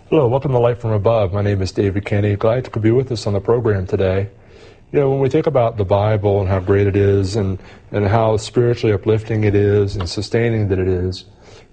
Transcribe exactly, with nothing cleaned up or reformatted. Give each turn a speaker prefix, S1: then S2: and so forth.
S1: Hello, welcome to Light from Above. My name is David Kenny. Glad you could be with us on the program today. You know, when we think about the Bible and how great it is and, and how spiritually uplifting it is and sustaining that it is,